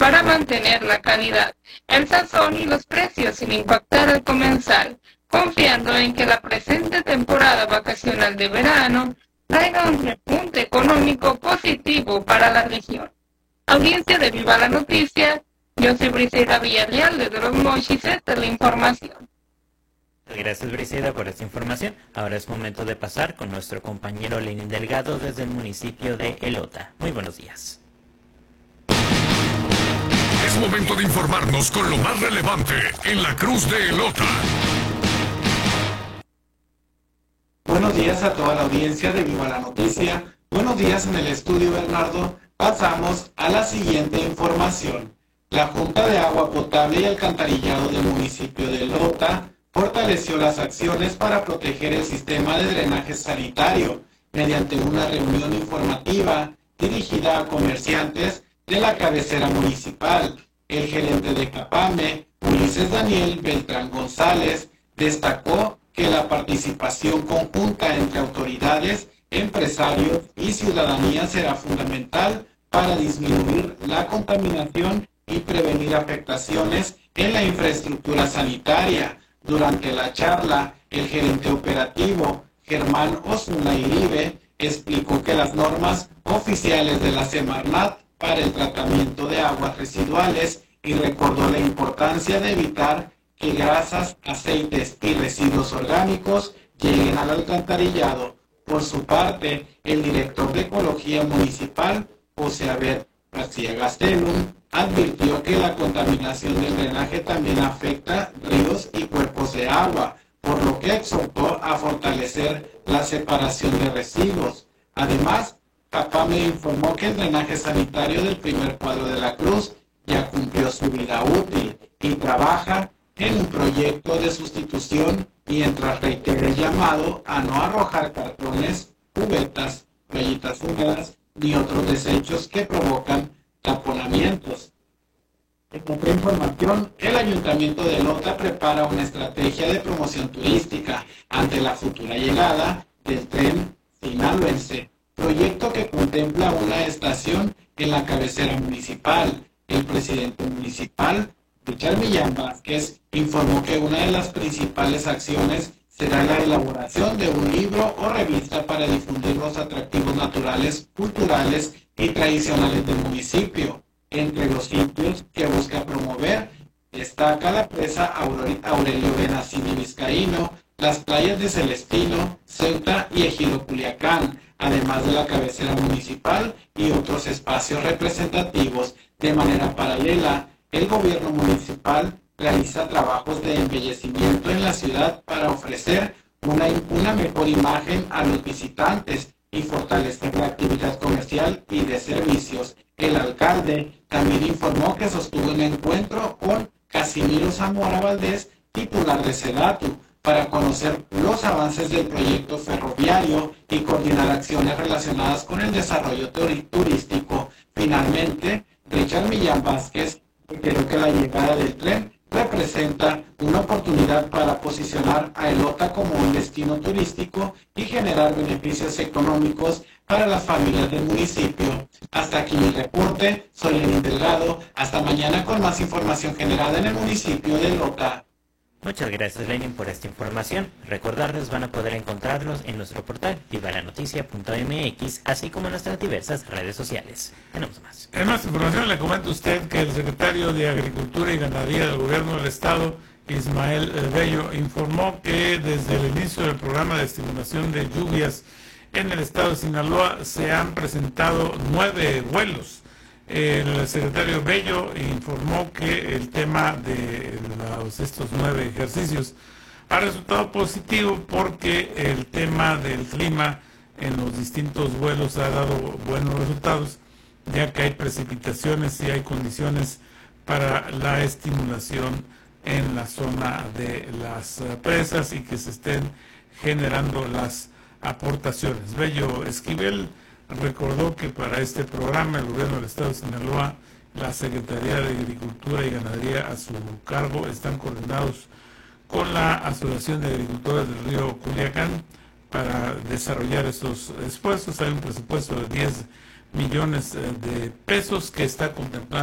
para mantener la calidad, el sazón y los precios sin impactar al comensal, confiando en que la presente temporada vacacional de verano traiga un repunte económico positivo para la región. Audiencia de Viva la Noticia, yo soy Briseida Villarreal desde Los Mochis, esta es la información. Gracias, Briseida, por esta información. Ahora es momento de pasar con nuestro compañero Lenín Delgado desde el municipio de Elota. Muy buenos días. Es momento de informarnos con lo más relevante en la Cruz de Elota. Buenos días a toda la audiencia de Viva la Noticia. Buenos días en el estudio, Bernardo. Pasamos a la siguiente información. La Junta de Agua Potable y Alcantarillado del municipio de Elota fortaleció las acciones para proteger el sistema de drenaje sanitario mediante una reunión informativa dirigida a comerciantes de la cabecera municipal. El gerente de Capame, Ulises Daniel Beltrán González, destacó que la participación conjunta entre autoridades, empresarios y ciudadanía será fundamental para disminuir la contaminación y prevenir afectaciones en la infraestructura sanitaria. Durante la charla, el gerente operativo, Germán Osuna Iribe, explicó que las normas oficiales de la Semarnat para el tratamiento de aguas residuales y recordó la importancia de evitar que grasas, aceites y residuos orgánicos lleguen al alcantarillado. Por su parte, el director de Ecología Municipal, José Abel García Gastelum, advirtió que la contaminación del drenaje también afecta ríos y cuerpos de agua, por lo que exhortó a fortalecer la separación de residuos. Además, Capame informó que el drenaje sanitario del primer cuadro de la Cruz ya cumplió su vida útil y trabaja en un proyecto de sustitución mientras reitera el llamado a no arrojar cartones, cubetas, toallitas húmedas ni otros desechos que provocan taponamientos. En otra información, el Ayuntamiento de Elota prepara una estrategia de promoción turística ante la futura llegada del tren sinaloense, proyecto que contempla una estación en la cabecera municipal. El presidente municipal, Richard Millán Vázquez, informó que una de las principales acciones será la elaboración de un libro o revista para difundir los atractivos naturales, culturales y tradicionales del municipio. Entre los sitios que busca promover destaca la presa Aurelio Benacini Vizcaíno, las playas de Celestino, Ceuta y Ejido Culiacán, además de la cabecera municipal y otros espacios representativos. De manera paralela, el gobierno municipal realiza trabajos de embellecimiento en la ciudad para ofrecer una mejor imagen a los visitantes y fortalecer la actividad comercial y de servicios. El alcalde también informó que sostuvo un encuentro con Casimiro Zamora Valdés, titular de SEDATU, para conocer los avances del proyecto ferroviario y coordinar acciones relacionadas con el desarrollo turístico. Finalmente, Richard Millán Vázquez creo que la llegada del tren representa una oportunidad para posicionar a Elota como un destino turístico y generar beneficios económicos para las familias del municipio. Hasta aquí mi reporte, soy Lenín Delgado. Hasta mañana con más información generada en el municipio de Elota. Muchas gracias, Lenin, por esta información. Recordarles, van a poder encontrarlos en nuestro portal vivalanoticia.mx, así como en nuestras diversas redes sociales. Tenemos más. En más información le comenta usted que el secretario de Agricultura y Ganadería del Gobierno del Estado, Ismael Bello, informó que desde el inicio del programa de estimulación de lluvias en el estado de Sinaloa se han presentado 9 vuelos. El secretario Bello informó que el tema de estos 9 ejercicios ha resultado positivo porque el tema del clima en los distintos vuelos ha dado buenos resultados, ya que hay precipitaciones y hay condiciones para la estimulación en la zona de las presas y que se estén generando las aportaciones. Bello Esquivel recordó que para este programa el gobierno del estado de Sinaloa, la Secretaría de Agricultura y Ganadería a su cargo están coordinados con la Asociación de Agricultores del Río Culiacán para desarrollar esos esfuerzos. Hay un presupuesto de 10 millones de pesos que está contemplando